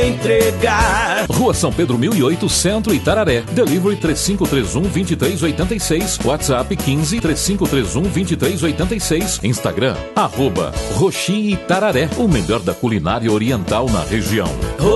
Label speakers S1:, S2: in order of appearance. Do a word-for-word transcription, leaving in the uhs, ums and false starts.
S1: entregar.
S2: Rua São Pedro mil e oito, Centro, Itararé. Delivery três cinco três um, dois três oito seis. WhatsApp quinze, três cinco três um, dois três oito seis. Instagram, arroba Roxi Itararé. O melhor da culinária oriental na região.